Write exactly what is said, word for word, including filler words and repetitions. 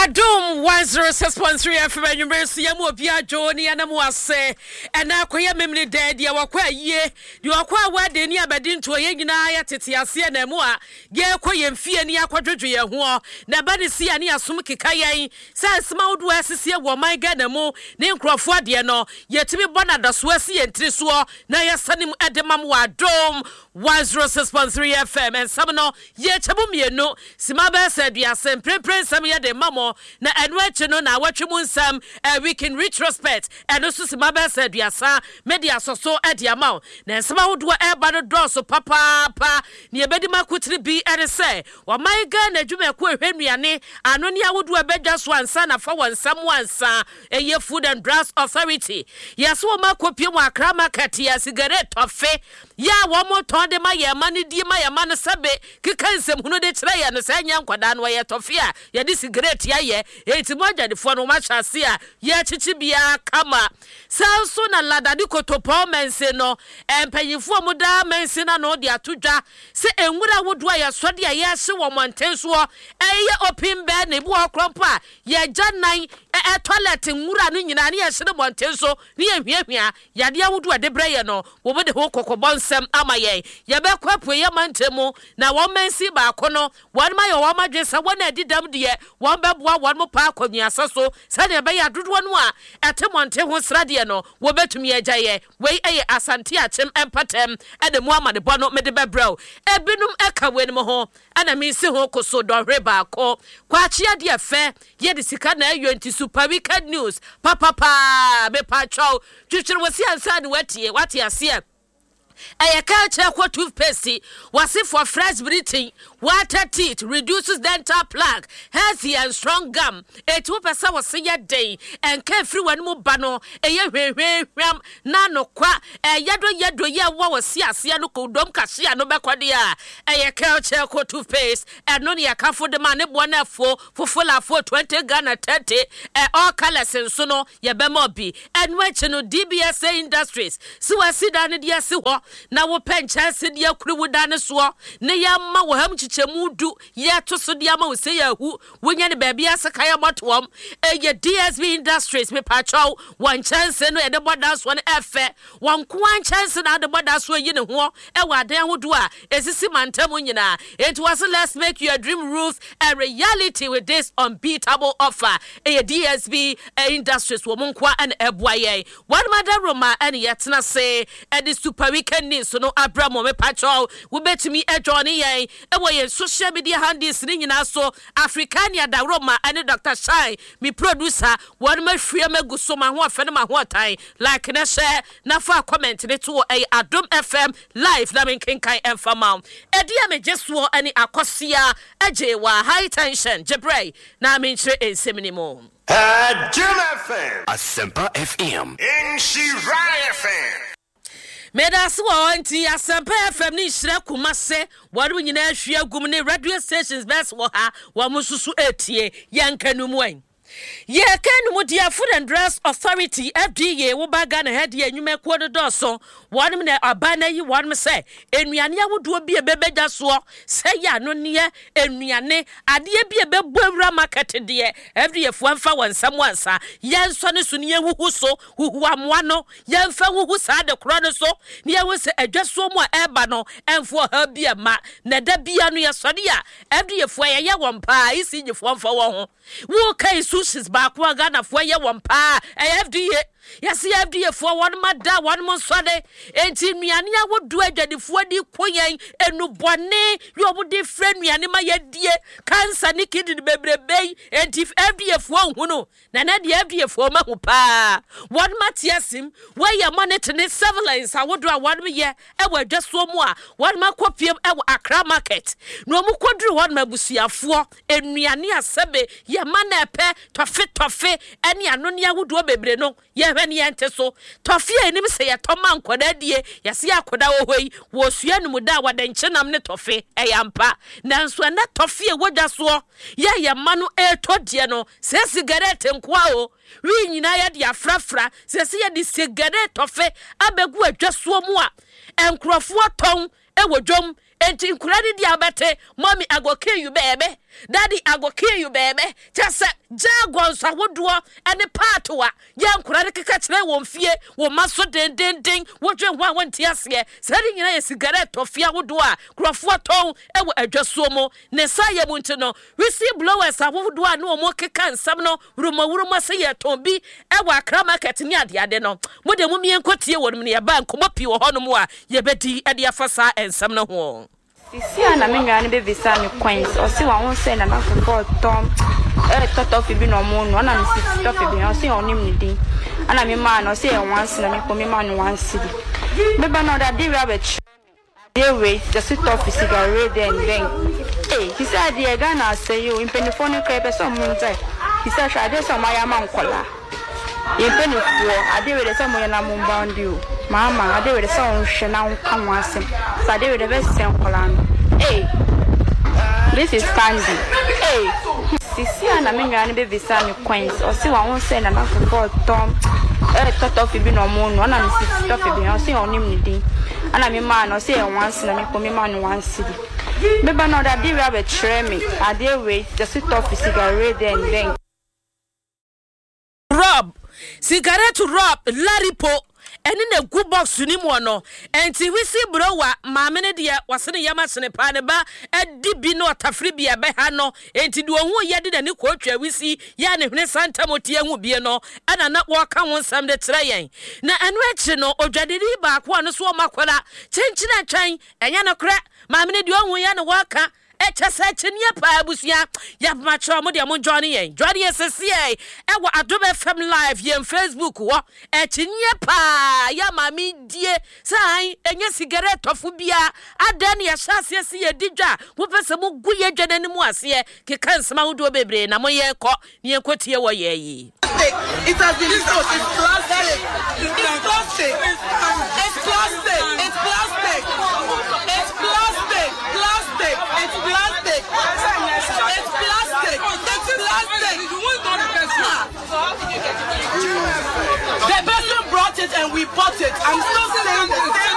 Adum one oh six point three F M University yamu obia Joni anamu ase ena akoya memni dead ya wakwa ye di wakwa wade ni abedi nto ye nyina ya tete ase na mu a ye koye mfie ni akwadwodwo ye ho na bani si ani asum keka yan sa sma wodu asese wo man ga na mu ne nkrofo ade no yetimi bona daso ase ye ntiri so na ye sanim edemam wa Adum one oh six point three F M and some no ye chabu mienu sima ba sadua sem prepare sam ye de mamo na enweche no na watwemu nsam a week in retrospect and also sima ba sadua sa media so so ade amaw na sima wodo e ba no doso papa pa ne ebedi makutri bi ere se o my ga na dwuma ko ehwenuane ano ne awodo abedwa so ansa na fa wonsam wansa eye Food and Drugs Authority yes wo makopie mu Accra market ya cigarette ofe ya wo mo de ma ye ma ne die ma ye ma ne sebe kikansem hunu de kire ye ne sa nya nkwada no ye tofia ye di cigarette ya ye enti mo adwadefo no ma hyase a ye chichi bia kama sanso na lada di kotopo mense no empanyifo mo da mense na no de atodwa se enwura wodo ya sode ya ye hye wo montenso eye open bed ne bu okrompa ye gyanan e toilet nwura no nyina ne ye hye montenso ne ye hwiahwia ya de wodo de breye no wo be de ho kokobonsem ama ye ye be kwapu ye mantemu na wo mensi ba kono won ma ye wo madwesa won adidam de won be boa won mo pa akonua saso sane be ya dodo no a etemonte ho srade no wo betumi agyaye we eye asante achem empatem ede mu amade bo no mede bebrel ebinum eka wenum ho ana mi si ho koso do hweba ko kwachia de efe ye de sika na ayo nti super weekend news papa pa me pa chow twitwere wasi ansa ne watie watie ase a culture kwa toothpaste was it for fresh breathing, water teeth, reduces dental plaque, healthy and strong gum. A two percent was say a day and carefree one more bano, a year ram, nano qua, a yado yado ya was sia siano dom cassia no bacquadia, a culture kwa toothpaste, and only a car for the money one for for full of four twenty Ghana thirty, and all colors and sono, ya bemobi, and which no D B S A Industries. So I sit down in the asiwo. Na wo penchase dia kuru dane so ne ya ma wo ham chichemu du ya to so dia ma wo se ya hu wonya ne ba bia saka ya motom e ye D S B Industries me pacho one chance no e de boda so ne efe one kwan chance na de boda so yi ne ho e wa dan hodo a esisi mantam nyina it was let's make your dream roof a reality with this unbeatable offer e D S B Industries wo monkwa an eboaye one mother roma an yetna say e the super weekend so no abramo me pacho we betimi ejoni yen e wo ye social media handles ni nyina so Africania da Roma and Doctor Shine me producer one ma free magu so ma ho afa ma ho tan like na share na fa comment ne to e Adum F M live na men kenkan enfama e dia me jesuo ani akosia ejewa high tension jebrey na men chire ensemni mo Adum F M Asempa F M in Shiraya F M Medas wanti Asempa F M ni hire kumase wadu nyina ahwe agum ne radio stations best wo ha wa mususu etie yankanum wan ye kanu dia Food and Drugs Authority F D A wo baga na head ye nwuma ko do doso wonum na abana yi wonum se enuane awodo bi ebebegya so se ya no ne enuane ade bi ebebowura market de F D A fo amfa wansam wansa yenso ne so ne huhu so huhu amwa no yemfa huhu sa de kro no so ne yewo se adwaso mu a eba no emfo ha bi ma na da bia no yesode a F D A fo ye ye wompa isi nyefo amfa wo ho wo kai sushis back wa Ghana for ye one pa F D A yes F D A for one mada one month swade enti nuane a wodu adwadefo di koyen enu bone yo wodi frɛ nuane ma ye die cancer ni kidney bebrebe enti F D A for hunu na na de F D A for ma hu pa one matiasim we ye monitor ne surveillance awodu a one ye e wa dwaso mu a one ma kopiem e wa Accra market no mu koduru one mabusuafo enuane asebe ye ma na epe tofe tofe ene ano ne awodu bebre no ye hwani ente so tofie enim se ye toma nkoda die ye se akoda wo hoi wo sua num da wada nkyenam ne tofe e yampa nanso na tofie wodwa so ye ye ma no e todie no se cigarette nkwa o wi nyina ye de afrafra se se ye de cigarette tofe abegu adwa so mu a enkrofo ton e wodwom enti nkurade di abete mommy agoke you bebe daddy I go kill you baby just say jagons awodoɔ ɛne paatoa yɛ nkora de keka kyerɛ wɔn fie wɔn maso den den den wɔdwe ho a wɔnte aseɛ sɛ de nyina yɛ cigarette tɔfia awodoɔ a kurɔfoɔ tɔn ɛwɔ adwasuo mu ne sa yɛ mu nti no wisi blowers awodoɔ a ne wɔn keka nsɛm no wurumawuruma sɛ yɛ tɔn bi ɛwɔ Accra market ne ade ade no mo de mo mien kotie wɔ no ne yɛ ba nkɔmɔ pii wɔ hɔ no mu a yɛbɛdi ɛde afa saa nsɛm no ho. Sisi na me nwa be visa me coins o se wa won say na na for tom eh toto fi bi no mo no na me sisi to fi bi o se onim ni din ana me ma no say e once na me ko me ma no once bi me ba no that dey we abet dey we the sit off cigarette then then eh he said the Ghana say you in penifone kai be so mo ntai he said sha dey so ma ya ma nkola ye penifo ade we dey so mo ya na mo bound you mama ade we dey so hwe na nka mo asem so ade we dey be sen nkola no. Hey, this is Candy. Hey, Sisi na me nwa be visa me coins. O se wa won say na na for tom. Eh, toto fi bi no mo no na me sisi to fi bi. O se onim ni din. Ana me ma no say once na me ko me ma no once di. Me ba no that dey we have try me. Ade we just sit off cigarette then then. Rob, cigarette Rob, Laripo. Eni na gu box ni mu no enti wisi bro wa maame ne de wasene yama sene pa ne ba edi bi no tafri bi ebe ha no enti de ohu ye de ne ko twa wisi ya ne hwene santa motie hu bi no ana na wo ka won sam de tre yen na enu echi no odwadiri ba ko no so makwara chenchina twan enya no kra maame ne de ohu ya ne waka Echasa chinya pa abusia ya macho mo de mo join yen join yen sese e wo Adobe F M live yen Facebook wo echinya pa ya mami die sai enye cigarette tofu bia adan ya hyase ase ye didwa wo pese mo gu ye dwanani mu ase ke kansema hodo bebre na mo ye kɔ ne yen kotie wo ye yi. It has been sold. It's plastic. It's plastic. It's plastic. It's plastic. It's plastic. Plastic. It's plastic. It's plastic. It's plastic. The person brought it and we bought it. I'm still saying the same